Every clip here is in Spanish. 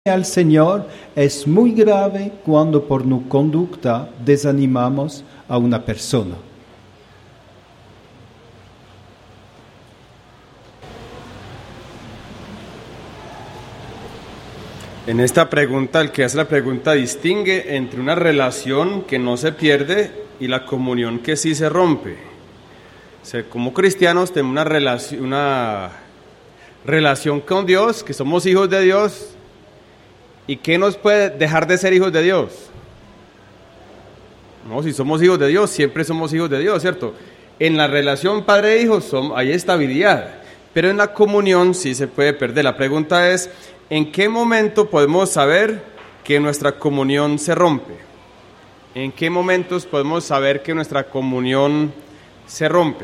al Señor es muy grave cuando por nuestra conducta desanimamos a una persona. En esta pregunta, el que hace la pregunta distingue entre una relación que no se pierde y la comunión que sí se rompe. O sea, como cristianos tenemos una relación con Dios, que somos hijos de Dios. ¿Y qué nos puede dejar de ser hijos de Dios? No, si somos hijos de Dios, siempre somos hijos de Dios, ¿cierto? En la relación padre-hijo hay estabilidad, pero en la comunión sí se puede perder. La pregunta es, ¿en qué momento podemos saber que nuestra comunión se rompe? ¿En qué momentos podemos saber que nuestra comunión se rompe?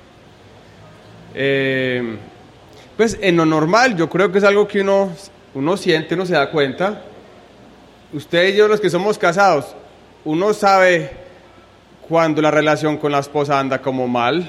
Pues en lo normal yo creo que es algo que uno siente, uno se da cuenta. Usted y yo, los que somos casados, uno sabe cuando la relación con la esposa anda como mal.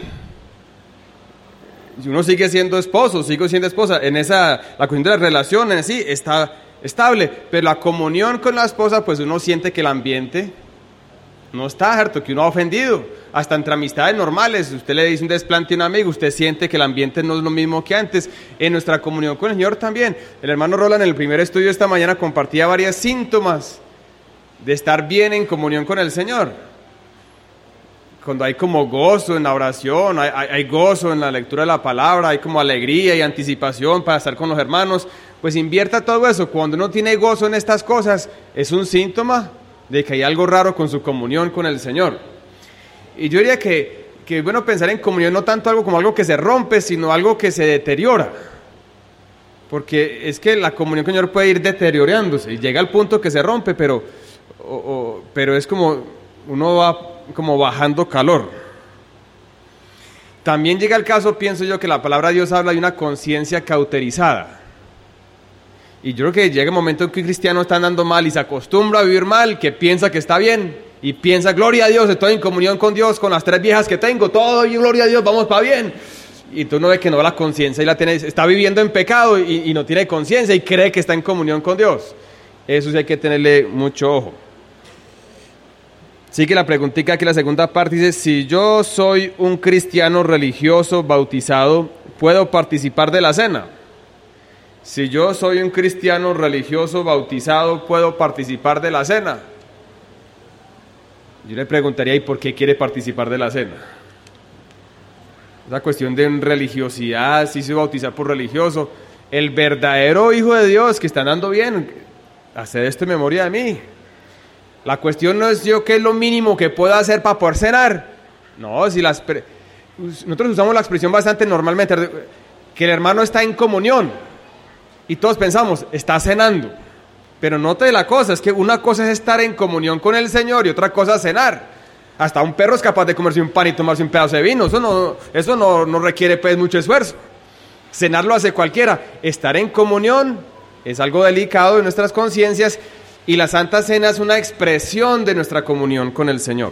Uno sigue siendo esposo, sigo siendo esposa. La cuestión de las relaciones sí está estable, pero la comunión con la esposa, pues uno siente que el ambiente no está, harto, que uno ha ofendido. Hasta entre amistades normales, usted le dice un desplante a un amigo, usted siente que el ambiente no es lo mismo que antes. En nuestra comunión con el Señor también. El hermano Roland en el primer estudio esta mañana compartía varios síntomas de estar bien en comunión con el Señor. Cuando hay como gozo en la oración, hay gozo en la lectura de la palabra, hay como alegría y anticipación para estar con los hermanos, pues invierta todo eso. Cuando uno tiene gozo en estas cosas, es un síntoma de que hay algo raro con su comunión con el Señor. Y yo diría que es bueno pensar en comunión no tanto algo como algo que se rompe, sino algo que se deteriora. Porque es que la comunión con el Señor puede ir deteriorándose y llega al punto que se rompe, pero es como uno va como bajando calor. También llega el caso, pienso yo, que la palabra de Dios habla de una conciencia cauterizada. Y yo creo que llega el momento en que un cristiano está andando mal y se acostumbra a vivir mal, que piensa que está bien, y piensa, gloria a Dios, estoy en comunión con Dios, con las 3 viejas que tengo, todo, y gloria a Dios, vamos para bien. Y tú no ves que no la conciencia y la tiene, está viviendo en pecado y no tiene conciencia y cree que está en comunión con Dios. Eso sí hay que tenerle mucho ojo. Así que la preguntita aquí, la segunda parte dice, si yo soy un cristiano religioso bautizado, ¿puedo participar de la cena? Si yo soy un cristiano religioso bautizado, ¿puedo participar de la cena? Yo le preguntaría, ¿y por qué quiere participar de la cena? Esa cuestión de religiosidad, si se bautiza por religioso. El verdadero Hijo de Dios que está andando bien, haced esto en memoria de mí. La cuestión no es yo qué es lo mínimo que puedo hacer para poder cenar. No, nosotros usamos la expresión bastante normalmente, que el hermano está en comunión. Y todos pensamos, está cenando. Pero note la cosa, es que una cosa es estar en comunión con el Señor y otra cosa es cenar. Hasta un perro es capaz de comerse un pan y tomarse un pedazo de vino. Eso no requiere pues mucho esfuerzo. Cenar lo hace cualquiera. Estar en comunión es algo delicado de nuestras conciencias y la Santa Cena es una expresión de nuestra comunión con el Señor.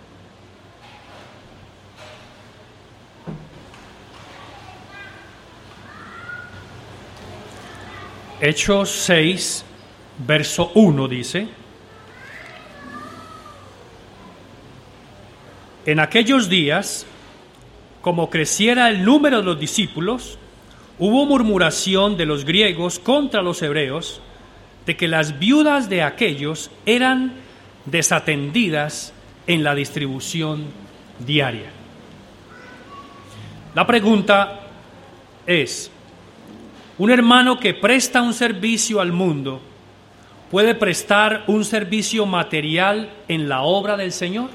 Hechos 6, verso 1 dice: En aquellos días, como creciera el número de los discípulos, hubo murmuración de los griegos contra los hebreos, de que las viudas de aquellos eran desatendidas en la distribución diaria. La pregunta es, ¿un hermano que presta un servicio al mundo puede prestar un servicio material en la obra del Señor?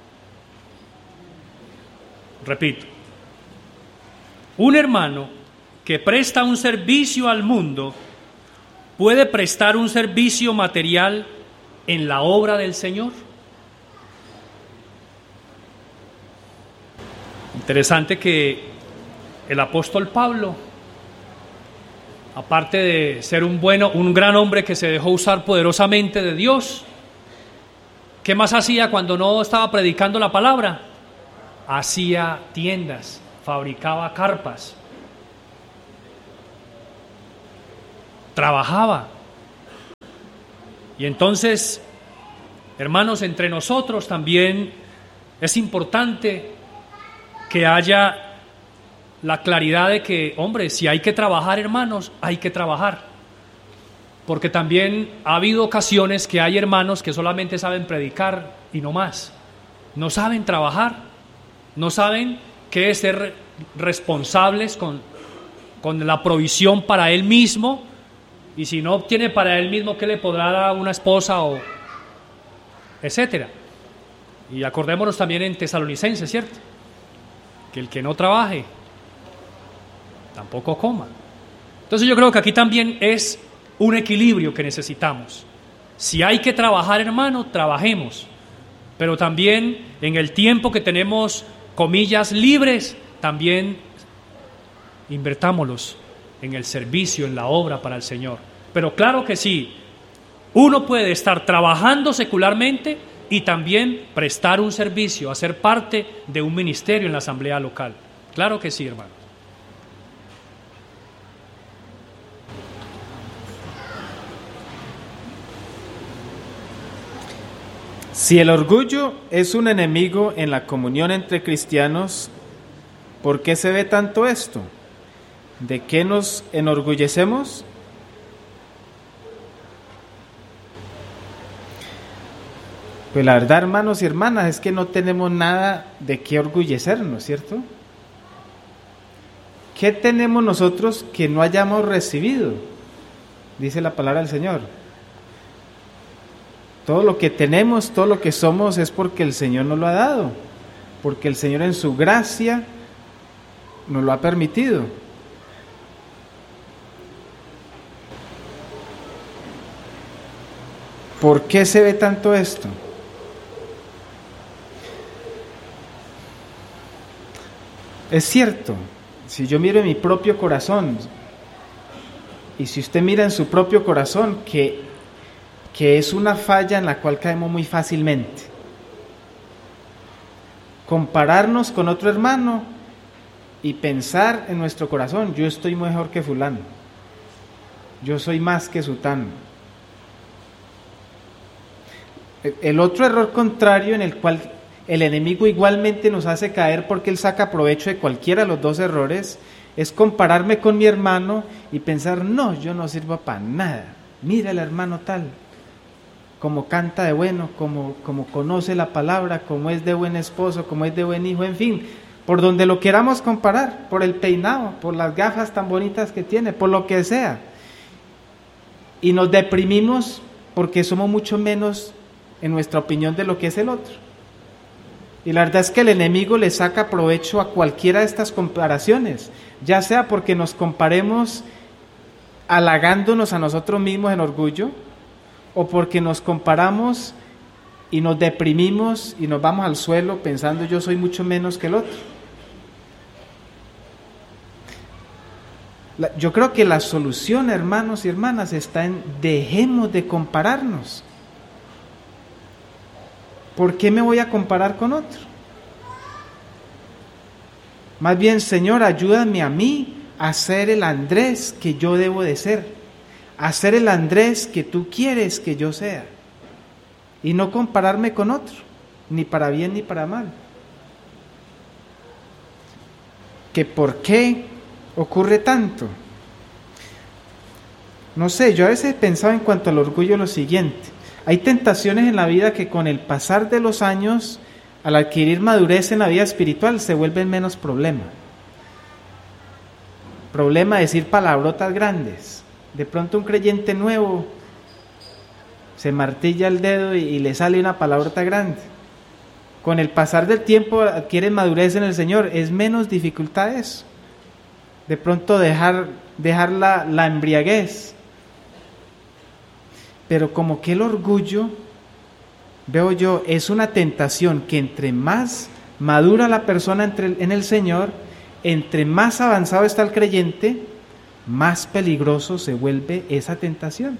Repito, un hermano que presta un servicio al mundo puede prestar un servicio material en la obra del Señor. Interesante que el apóstol Pablo, aparte de ser un gran hombre que se dejó usar poderosamente de Dios, ¿qué más hacía cuando no estaba predicando la palabra? Hacía tiendas, fabricaba carpas, trabajaba. Y entonces, hermanos, entre nosotros también es importante que haya la claridad de que, hombre, si hay que trabajar, hermanos, hay que trabajar. Porque también ha habido ocasiones que hay hermanos que solamente saben predicar y no más. No saben trabajar, no saben qué es ser responsables con la provisión para él mismo, y si no obtiene para él mismo, ¿qué le podrá dar a una esposa o etcétera? Y acordémonos también en Tesalonicenses, ¿cierto? Que el que no trabaje tampoco coma. Entonces yo creo que aquí también es un equilibrio que necesitamos. Si hay que trabajar, hermano, trabajemos, pero también en el tiempo que tenemos, comillas, libres, también invertámoslos en el servicio, en la obra para el Señor. Pero claro que sí, uno puede estar trabajando secularmente y también prestar un servicio, hacer parte de un ministerio en la asamblea local. Claro que sí, hermano. Si el orgullo es un enemigo en la comunión entre cristianos, ¿por qué se ve tanto esto? ¿De qué nos enorgullecemos? Pues la verdad, hermanos y hermanas, es que no tenemos nada de qué orgullecernos, ¿cierto? ¿Qué tenemos nosotros que no hayamos recibido? Dice la palabra del Señor. Todo lo que tenemos, todo lo que somos es porque el Señor nos lo ha dado, porque el Señor en su gracia nos lo ha permitido. ¿Por qué se ve tanto esto? Es cierto, si yo miro en mi propio corazón, y si usted mira en su propio corazón, que es una falla en la cual caemos muy fácilmente. Compararnos con otro hermano y pensar en nuestro corazón, yo estoy mejor que fulano, yo soy más que sutano. El otro error contrario en el cual el enemigo igualmente nos hace caer, porque él saca provecho de cualquiera de los dos errores, es compararme con mi hermano y pensar, no, yo no sirvo para nada, mira el hermano tal, como canta de bueno, como conoce la palabra, como es de buen esposo, como es de buen hijo, en fin, por donde lo queramos comparar, por el peinado, por las gafas tan bonitas que tiene, por lo que sea, y nos deprimimos porque somos mucho menos en nuestra opinión de lo que es el otro. Y la verdad es que el enemigo le saca provecho a cualquiera de estas comparaciones, ya sea porque nos comparemos halagándonos a nosotros mismos en orgullo, o porque nos comparamos y nos deprimimos y nos vamos al suelo pensando yo soy mucho menos que el otro. Yo creo que la solución, hermanos y hermanas, está en dejemos de compararnos. ¿Por qué me voy a comparar con otro? Más bien, Señor, ayúdame a mí a ser el Andrés que yo debo de ser, a ser el Andrés que tú quieres que yo sea, y no compararme con otro, ni para bien ni para mal. ¿Que por qué ocurre tanto? No sé, yo a veces he pensado en cuanto al orgullo lo siguiente: hay tentaciones en la vida que con el pasar de los años, al adquirir madurez en la vida espiritual, se vuelven menos problema. Problema decir palabrotas grandes. De pronto un creyente nuevo se martilla el dedo y le sale una palabrota grande. Con el pasar del tiempo adquiere madurez en el Señor, es menos dificultad eso. De pronto dejar la embriaguez. Pero como que el orgullo, veo yo, es una tentación que entre más madura la persona en el Señor, entre más avanzado está el creyente, más peligroso se vuelve esa tentación.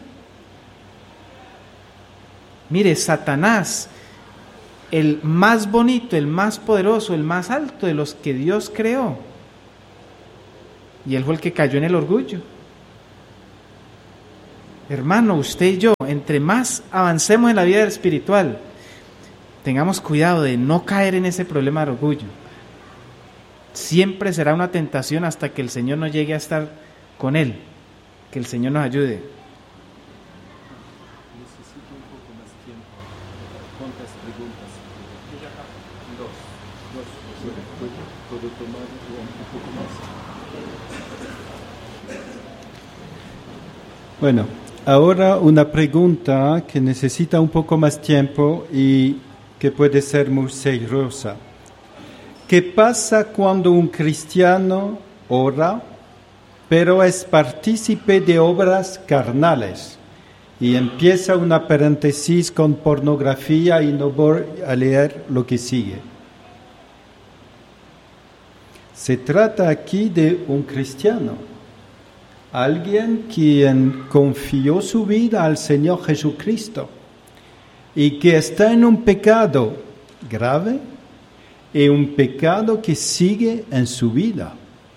Mire, Satanás, el más bonito, el más poderoso, el más alto de los que Dios creó, y él fue el que cayó en el orgullo. Hermano, usted y yo, entre más avancemos en la vida espiritual, tengamos cuidado de no caer en ese problema de orgullo. Siempre será una tentación hasta que el Señor no llegue a estar con Él. Que el Señor nos ayude. Necesito un poco más tiempo. ¿Cuántas preguntas? Dos. ¿Puedo tomar un poco más? Bueno, ahora una pregunta que necesita un poco más tiempo y que puede ser muy seriosa. ¿Qué pasa cuando un cristiano ora, pero es partícipe de obras carnales y empieza una paréntesis con pornografía y no voy a leer lo que sigue? Se trata aquí de un cristiano, alguien quien confió su vida al Señor Jesucristo y que está en un pecado grave y un pecado que sigue en su vida.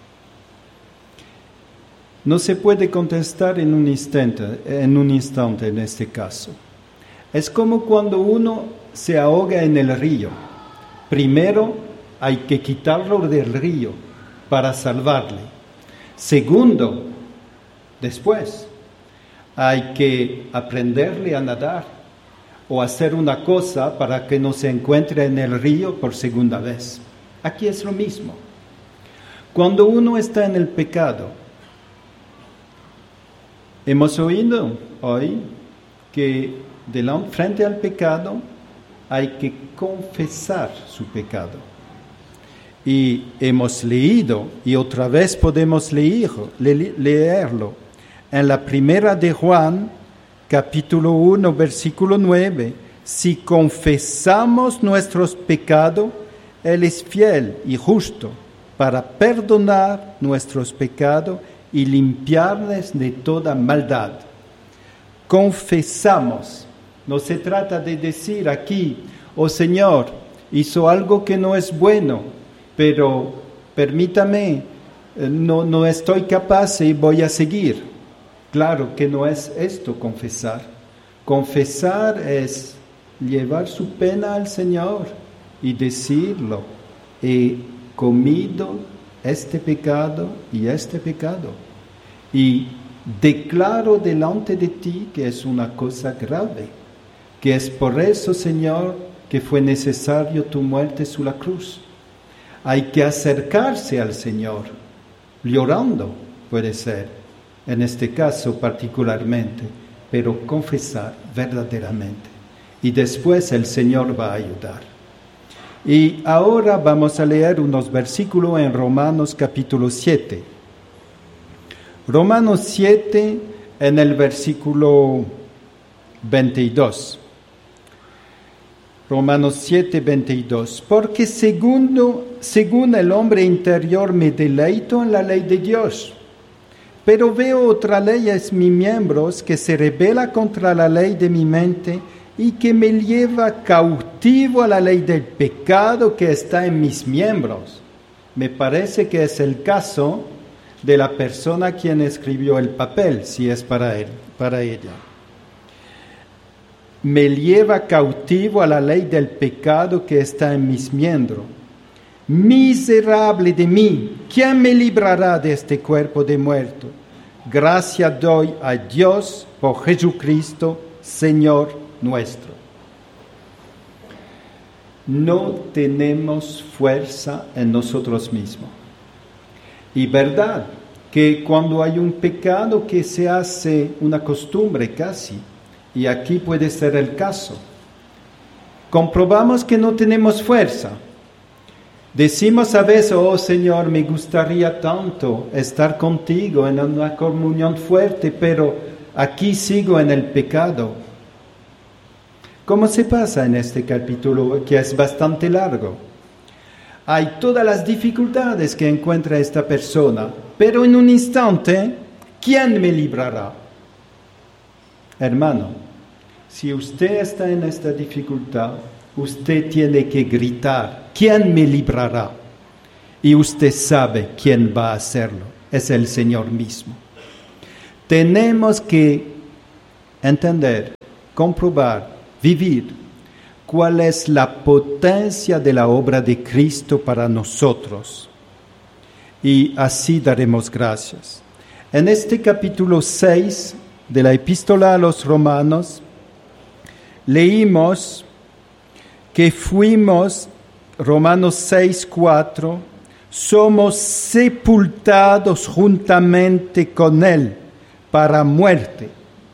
No se puede contestar en un instante en este caso. Es como cuando uno se ahoga en el río. Primero hay que quitarlo del río para salvarle. Segundo, después hay que aprenderle a nadar o hacer una cosa para que no se encuentre en el río por segunda vez. Aquí es lo mismo. Cuando uno está en el pecado, hemos oído hoy que frente al pecado hay que confesar su pecado. Y hemos leído, y otra vez podemos leerlo, en la primera de Juan, capítulo 1, versículo 9, si confesamos nuestros pecados, Él es fiel y justo para perdonar nuestros pecados y limpiarles de toda maldad. Confesamos. No se trata de decir aquí, oh Señor, hizo algo que no es bueno, pero permítame, no estoy capaz y voy a seguir. Claro que no es esto confesar. Confesar es llevar su pena al Señor y decirlo. He comido este pecado y este pecado. Y declaro delante de ti que es una cosa grave, que es por eso, Señor, que fue necesario tu muerte sobre la cruz. Hay que acercarse al Señor, llorando, puede ser. En este caso particularmente, pero confesar verdaderamente. Y después el Señor va a ayudar. Y ahora vamos a leer unos versículos en Romanos capítulo 7. Romanos 7 en el versículo 22. Romanos 7, 22. Porque según el hombre interior me deleito en la ley de Dios. Pero veo otra ley en mis miembros que se rebela contra la ley de mi mente y que me lleva cautivo a la ley del pecado que está en mis miembros. Me parece que es el caso de la persona quien escribió el papel, si es para ella. Me lleva cautivo a la ley del pecado que está en mis miembros. Miserable de mí, ¿quién me librará de este cuerpo de muerto? Gracias doy a Dios por Jesucristo, Señor nuestro. No tenemos fuerza en nosotros mismos. Y verdad que cuando hay un pecado que se hace una costumbre casi, y aquí puede ser el caso, comprobamos que no tenemos fuerza. Decimos a veces, oh Señor, me gustaría tanto estar contigo en una comunión fuerte, pero aquí sigo en el pecado. ¿Cómo se pasa en este capítulo que es bastante largo? Hay todas las dificultades que encuentra esta persona, pero en un instante, ¿quién me librará? Hermano, si usted está en esta dificultad, usted tiene que gritar, ¿quién me librará? Y usted sabe quién va a hacerlo, es el Señor mismo. Tenemos que entender, comprobar, vivir cuál es la potencia de la obra de Cristo para nosotros. Y así daremos gracias. En este capítulo 6 de la Epístola a los Romanos, leímos que fuimos, Romanos 6:4, somos sepultados juntamente con Él para muerte.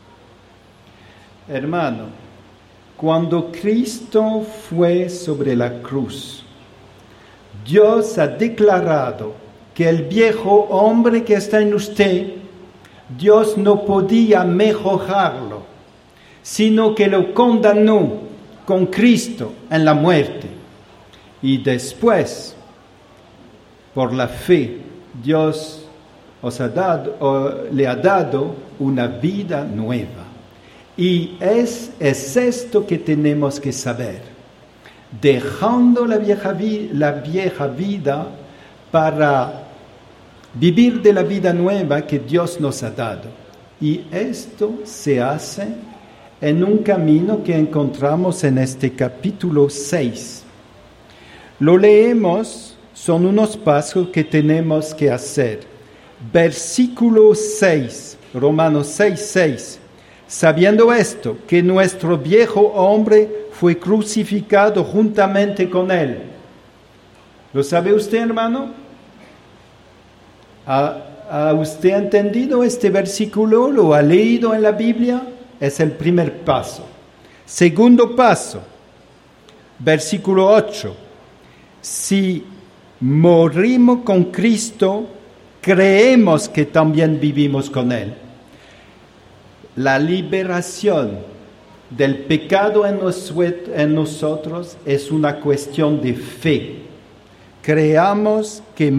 Hermano, cuando Cristo fue sobre la cruz, Dios ha declarado que el viejo hombre que está en usted, Dios no podía mejorarlo, sino que lo condenó con Cristo en la muerte. Y después, por la fe, Dios le ha dado una vida nueva. Y es esto que tenemos que saber. Dejando la vieja vida para vivir de la vida nueva que Dios nos ha dado. Y esto se hace en un camino que encontramos en este capítulo 6. Lo leemos, son unos pasos que tenemos que hacer. Versículo 6, Romanos 6:6. Sabiendo esto, que nuestro viejo hombre fue crucificado juntamente con él. ¿Lo sabe usted, hermano? ¿Ha usted entendido este versículo? ¿Lo ha leído en la Biblia? Es el primer paso. Segundo paso, versículo 8. Si morimos con Cristo, creemos que también vivimos con Él. La liberación del pecado en nosotros es una cuestión de fe. Creamos que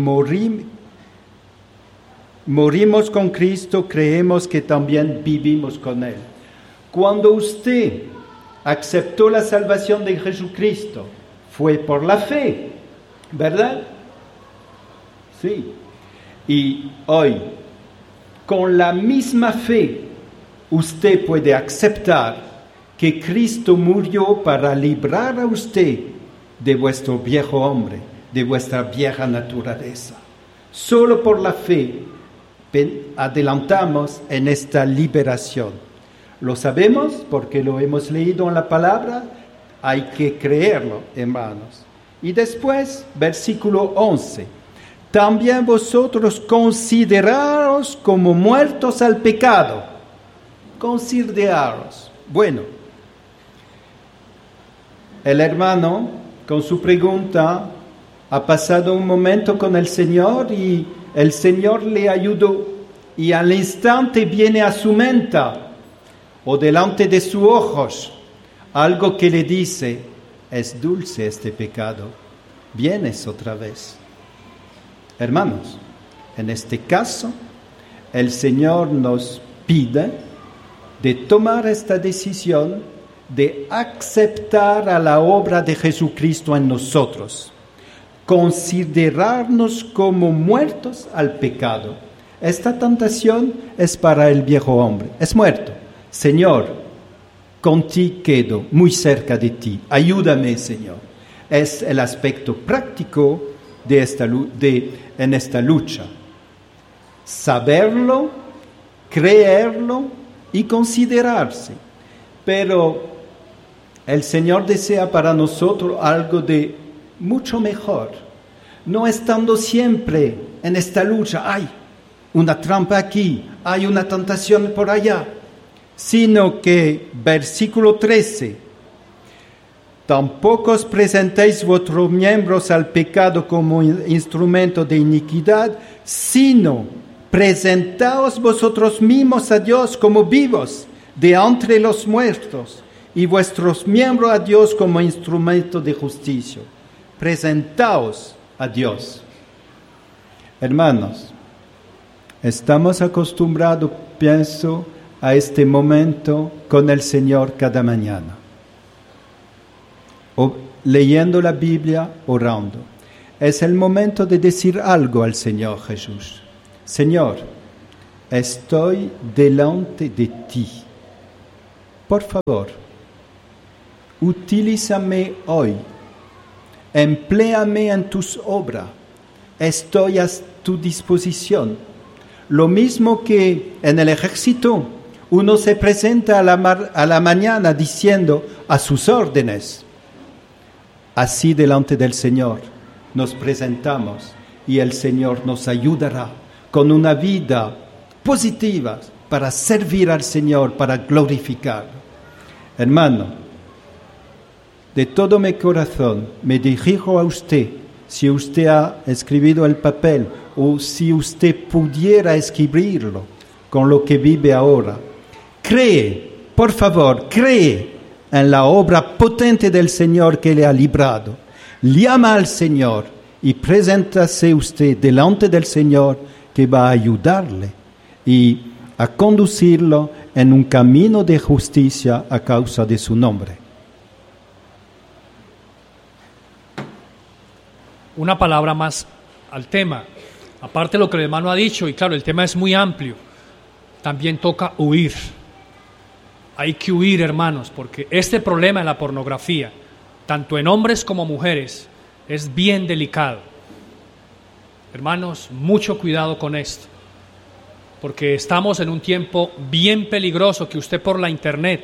morimos con Cristo, creemos que también vivimos con Él. Cuando usted aceptó la salvación de Jesucristo, fue por la fe, ¿verdad? Sí. Y hoy, con la misma fe, usted puede aceptar que Cristo murió para librar a usted de vuestro viejo hombre, de vuestra vieja naturaleza. Solo por la fe adelantamos en esta liberación. Lo sabemos porque lo hemos leído en la palabra, hay que creerlo, hermanos. Y después, versículo 11. También vosotros consideraos como muertos al pecado. Consideraos. Bueno, el hermano, con su pregunta, ha pasado un momento con el Señor y el Señor le ayudó. Y al instante viene a su mente o delante de sus ojos algo que le dice, es dulce este pecado, vienes otra vez. Hermanos, en este caso, el Señor nos pide de tomar esta decisión de aceptar a la obra de Jesucristo en nosotros, considerarnos como muertos al pecado. Esta tentación es para el viejo hombre, es muerto. Señor, contigo quedo, muy cerca de ti, ayúdame, Señor. Es el aspecto práctico en esta lucha. Saberlo, creerlo y considerarse. Pero el Señor desea para nosotros algo de mucho mejor. No estando siempre en esta lucha, hay una trampa aquí, hay una tentación por allá, sino que, versículo 13, tampoco os presentéis vuestros miembros al pecado como instrumento de iniquidad, sino presentaos vosotros mismos a Dios como vivos de entre los muertos y vuestros miembros a Dios como instrumento de justicia. Presentaos a Dios. Hermanos, estamos acostumbrados, pienso, a este momento con el Señor cada mañana. O leyendo la Biblia, orando. Es el momento de decir algo al Señor Jesús. Señor, estoy delante de ti. por favor, utilízame hoy, empléame en tus obras, estoy a tu disposición. Lo mismo que en el ejército, uno se presenta a la mañana diciendo a sus órdenes. Así delante del Señor nos presentamos y el Señor nos ayudará con una vida positiva para servir al Señor, para glorificarlo. Hermano, de todo mi corazón me dirijo a usted, si usted ha escrito el papel o si usted pudiera escribirlo con lo que vive ahora. Cree, por favor, cree en la obra potente del Señor que le ha librado. Llama al Señor y preséntase usted delante del Señor que va a ayudarle y a conducirlo en un camino de justicia a causa de su nombre. Una palabra más al tema. Aparte de lo que el hermano ha dicho, y claro, el tema es muy amplio, también toca huir. Hay que huir, hermanos, porque este problema de la pornografía, tanto en hombres como mujeres, es bien delicado. Hermanos, mucho cuidado con esto, porque estamos en un tiempo bien peligroso que usted por la internet,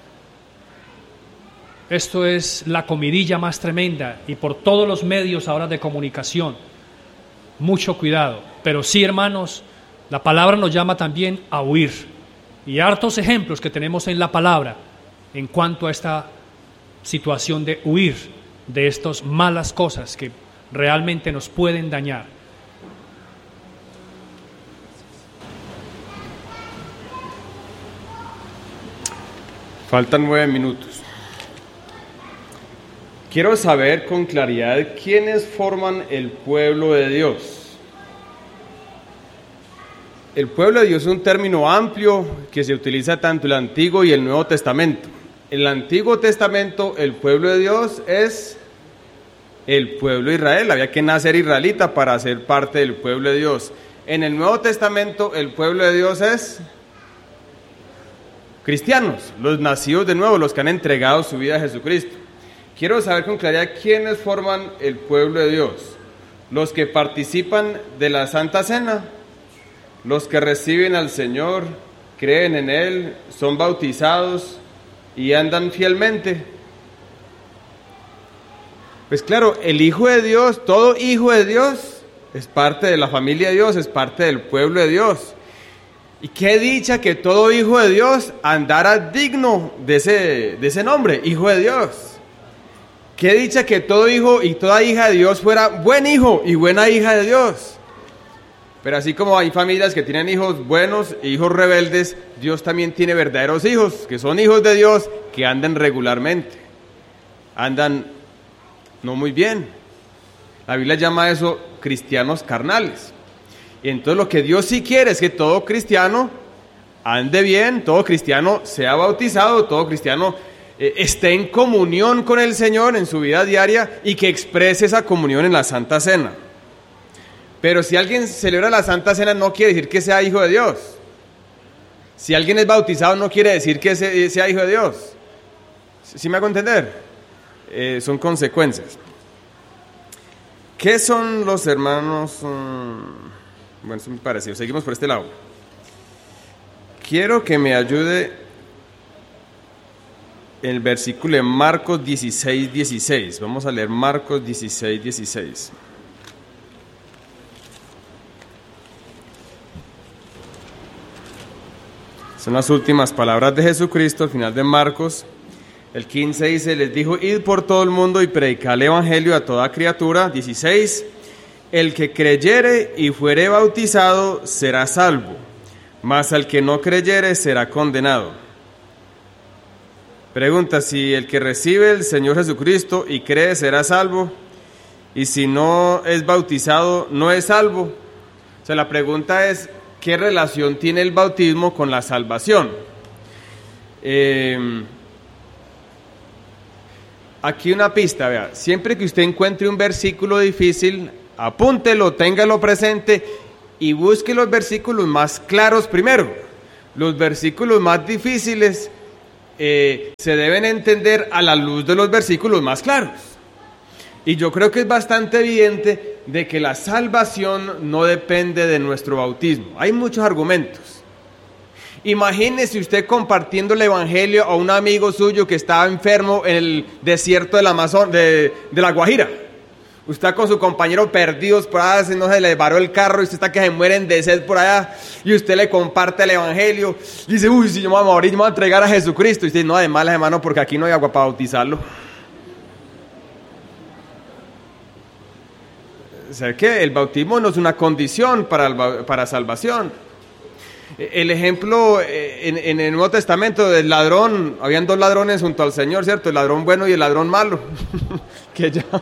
esto es la comidilla más tremenda y por todos los medios ahora de comunicación, mucho cuidado. Pero sí, hermanos, la palabra nos llama también a huir. Y hartos ejemplos que tenemos en la palabra en cuanto a esta situación de huir de estas malas cosas que realmente nos pueden dañar. Faltan 9 minutos. Quiero saber con claridad quiénes forman el pueblo de Dios. El pueblo de Dios es un término amplio que se utiliza tanto en el Antiguo y el Nuevo Testamento. En el Antiguo Testamento, el pueblo de Dios es el pueblo de Israel. Había que nacer israelita para ser parte del pueblo de Dios. En el Nuevo Testamento, el pueblo de Dios es cristianos, los nacidos de nuevo, los que han entregado su vida a Jesucristo. Quiero saber con claridad quiénes forman el pueblo de Dios. Los que participan de la Santa Cena, los que reciben al Señor, creen en Él, son bautizados y andan fielmente. Pues claro, el Hijo de Dios, todo Hijo de Dios, es parte de la familia de Dios, es parte del pueblo de Dios. Y qué dicha que todo Hijo de Dios andara digno de ese nombre, Hijo de Dios. Qué dicha que todo hijo y toda hija de Dios fuera buen hijo y buena hija de Dios. Pero así como hay familias que tienen hijos buenos e hijos rebeldes, Dios también tiene verdaderos hijos, que son hijos de Dios, que andan regularmente. Andan no muy bien. La Biblia llama a eso cristianos carnales. Y entonces lo que Dios sí quiere es que todo cristiano ande bien, todo cristiano sea bautizado, todo cristiano esté en comunión con el Señor en su vida diaria y que exprese esa comunión en la Santa Cena. Pero si alguien celebra la Santa Cena no quiere decir que sea hijo de Dios. Si alguien es bautizado no quiere decir que sea hijo de Dios. ¿Sí me hago entender? Son consecuencias. ¿Qué son los hermanos? Bueno, eso me pareció. Seguimos por este lado. Quiero que me ayude el versículo de Marcos 16:16. Vamos a leer Marcos 16:16. Son las últimas palabras de Jesucristo al final de Marcos. El 15 dice, les dijo, id por todo el mundo y predicad el evangelio a toda criatura. 16, el que creyere y fuere bautizado será salvo, mas al que no creyere será condenado. Pregunta, si el que recibe el Señor Jesucristo y cree será salvo, y si no es bautizado no es salvo. O sea, la pregunta es, ¿qué relación tiene el bautismo con la salvación? Aquí una pista, vea, siempre que usted encuentre un versículo difícil, apúntelo, téngalo presente y busque los versículos más claros primero. Los versículos más difíciles se deben entender a la luz de los versículos más claros. Y yo creo que es bastante evidente de que la salvación no depende de nuestro bautismo. Hay muchos argumentos. Imagínese usted compartiendo el evangelio a un amigo suyo que estaba enfermo en el desierto del Amazon, de la Guajira. Usted está con su compañero perdidos por allá, no se le varó el carro y usted está que se mueren de sed por allá, y usted le comparte el evangelio y dice, uy, si yo me voy a morir, yo me voy a entregar a Jesucristo. Y usted dice, no, además, hermano, porque aquí no hay agua para bautizarlo. O sea que el bautismo no es una condición para salvación. El ejemplo en el Nuevo Testamento del ladrón, habían dos ladrones junto al Señor, ¿cierto? El ladrón bueno y el ladrón malo. Que ya...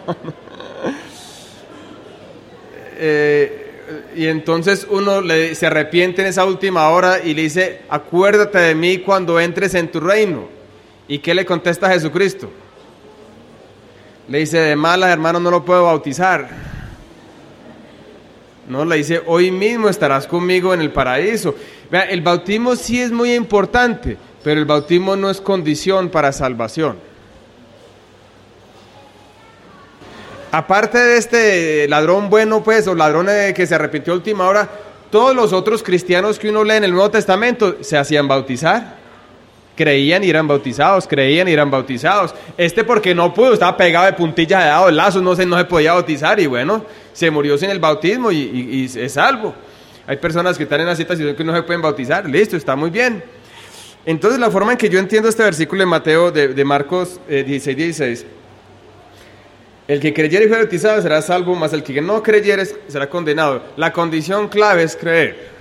y entonces uno se arrepiente en esa última hora y le dice, acuérdate de mí cuando entres en tu reino. ¿Y qué le contesta Jesucristo? Le dice, de malas, hermano, no lo puedo bautizar. No, le dice, hoy mismo estarás conmigo en el paraíso. Vea, el bautismo sí es muy importante, pero el bautismo no es condición para salvación. Aparte de este ladrón bueno, pues, o ladrón que se arrepintió a última hora, todos los otros cristianos que uno lee en el Nuevo Testamento se hacían bautizar. Creían y eran bautizados, creían y eran bautizados. Porque no pudo, estaba pegado de puntillas, de dado de lazos, no se podía bautizar y bueno, se murió sin el bautismo y es salvo. Hay personas que están en una situación que no se pueden bautizar, listo, está muy bien. Entonces la forma en que yo entiendo este versículo en Mateo, de Marcos 16, el que creyere y fuere bautizado será salvo, mas el que no creyere será condenado. La condición clave es creer.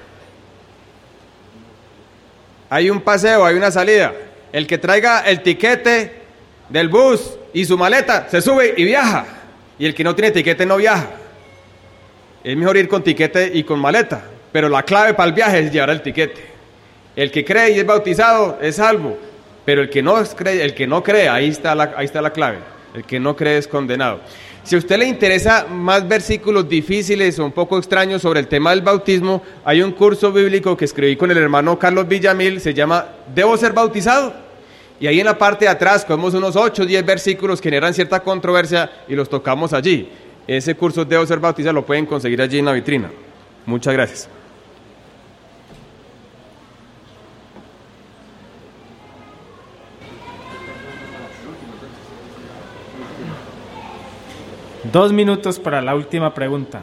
Hay un paseo, hay una salida. El que traiga el tiquete del bus y su maleta se sube y viaja. Y el que no tiene tiquete no viaja. Es mejor ir con tiquete y con maleta. Pero la clave para el viaje es llevar el tiquete. El que cree y es bautizado es salvo. Pero el que no cree, ahí está la clave. El que no cree es condenado. Si a usted le interesa más versículos difíciles o un poco extraños sobre el tema del bautismo, hay un curso bíblico que escribí con el hermano Carlos Villamil, se llama ¿Debo ser bautizado? Y ahí en la parte de atrás cogemos unos 8 o 10 versículos que generan cierta controversia y los tocamos allí. Ese curso ¿Debo ser bautizado? Lo pueden conseguir allí en la vitrina. Muchas gracias. Dos minutos para la última pregunta.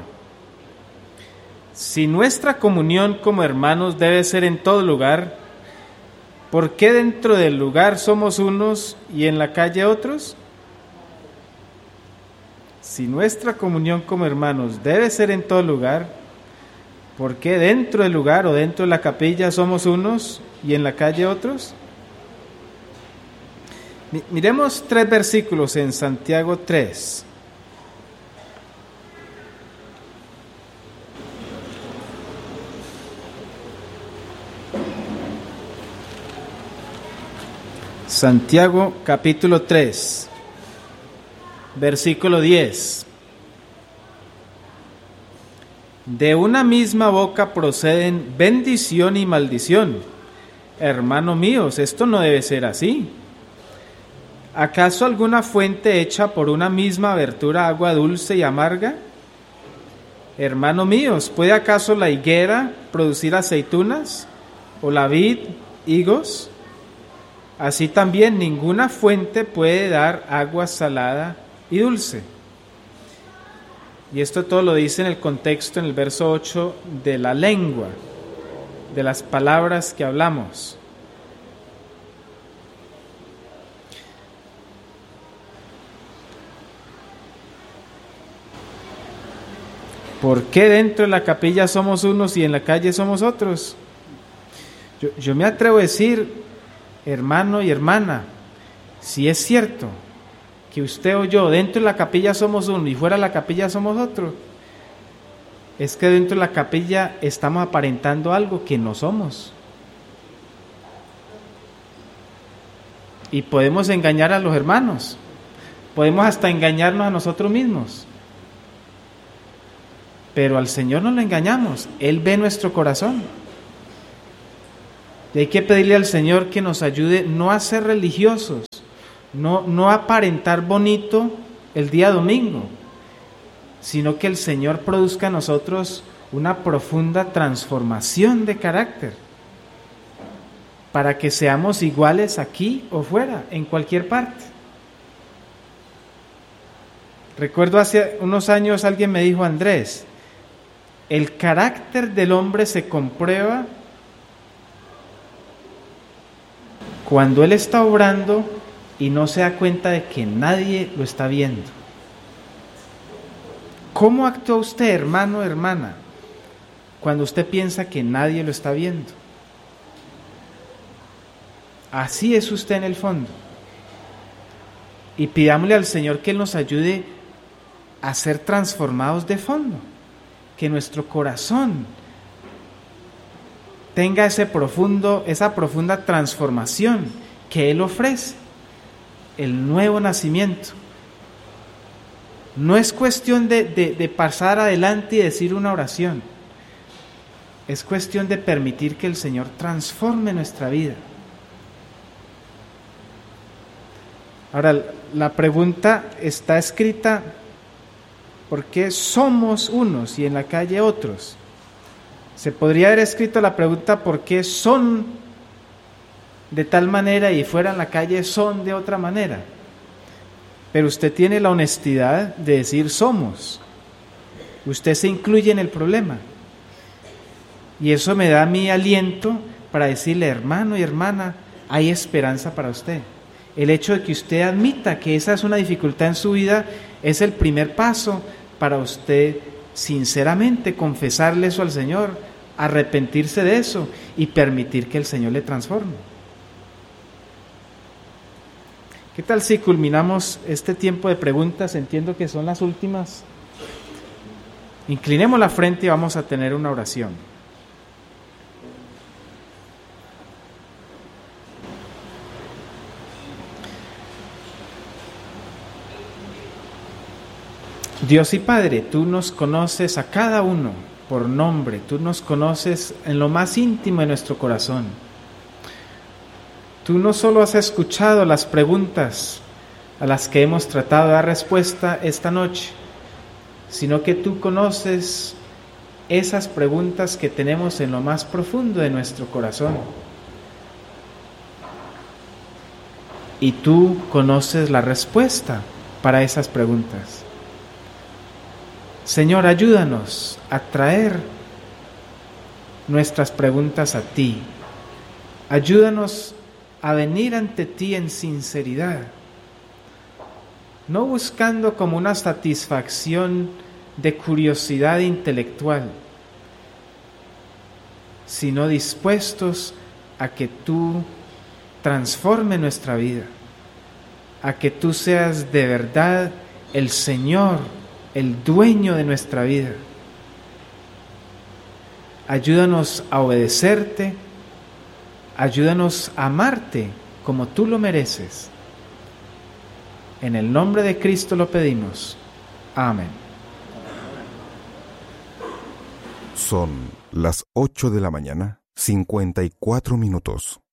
Si nuestra comunión como hermanos debe ser en todo lugar, ¿por qué dentro del lugar somos unos y en la calle otros? Si nuestra comunión como hermanos debe ser en todo lugar, ¿por qué dentro del lugar o dentro de la capilla somos unos y en la calle otros? Miremos 3 versículos en Santiago 3. Santiago capítulo 3, versículo 10. De una misma boca proceden bendición y maldición. Hermanos míos, esto no debe ser así. ¿Acaso alguna fuente hecha por una misma abertura agua dulce y amarga? Hermanos míos, ¿puede acaso la higuera producir aceitunas o la vid higos? Así también ninguna fuente puede dar agua salada y dulce. Y esto todo lo dice en el contexto, en el verso 8, de la lengua, de las palabras que hablamos. ¿Por qué dentro de la capilla somos unos y en la calle somos otros? Yo me atrevo a decir, hermano y hermana, si es cierto que usted o yo dentro de la capilla somos uno y fuera de la capilla somos otro, es que dentro de la capilla estamos aparentando algo que no somos. Y podemos engañar a los hermanos, podemos hasta engañarnos a nosotros mismos. Pero al Señor no lo engañamos, Él ve nuestro corazón. Y hay que pedirle al Señor que nos ayude no a ser religiosos, no a aparentar bonito el día domingo, sino que el Señor produzca en nosotros una profunda transformación de carácter, para que seamos iguales aquí o fuera, en cualquier parte. Recuerdo hace unos años alguien me dijo: Andrés, el carácter del hombre se comprueba cuando él está obrando y no se da cuenta de que nadie lo está viendo. ¿Cómo actúa usted, hermano o hermana, cuando usted piensa que nadie lo está viendo? Así es usted en el fondo. Y pidámosle al Señor que Él nos ayude a ser transformados de fondo, que nuestro corazón tenga esa profunda transformación que Él ofrece, el nuevo nacimiento. No es cuestión de pasar adelante y decir una oración, es cuestión de permitir que el Señor transforme nuestra vida. Ahora, la pregunta está escrita: ¿por qué somos unos y en la calle otros? Se podría haber escrito la pregunta: ¿por qué son de tal manera y fuera en la calle son de otra manera? Pero usted tiene la honestidad de decir somos. Usted se incluye en el problema. Y eso me da mi aliento para decirle: hermano y hermana, hay esperanza para usted. El hecho de que usted admita que esa es una dificultad en su vida es el primer paso para usted sinceramente confesarle eso al Señor, arrepentirse de eso y permitir que el Señor le transforme. ¿Qué tal si culminamos este tiempo de preguntas? Entiendo que son las últimas. Inclinemos la frente y vamos a tener una oración. Dios y Padre, tú nos conoces a cada uno por nombre, tú nos conoces en lo más íntimo de nuestro corazón. Tú no solo has escuchado las preguntas a las que hemos tratado de dar respuesta esta noche, sino que tú conoces esas preguntas que tenemos en lo más profundo de nuestro corazón. Y tú conoces la respuesta para esas preguntas. Señor, ayúdanos a traer nuestras preguntas a ti. Ayúdanos a venir ante ti en sinceridad, no buscando como una satisfacción de curiosidad intelectual, sino dispuestos a que tú transformes nuestra vida, a que tú seas de verdad el Señor, el dueño de nuestra vida. Ayúdanos a obedecerte, ayúdanos a amarte como tú lo mereces. En el nombre de Cristo lo pedimos. Amén. Son las 8 de la mañana, 54 minutos.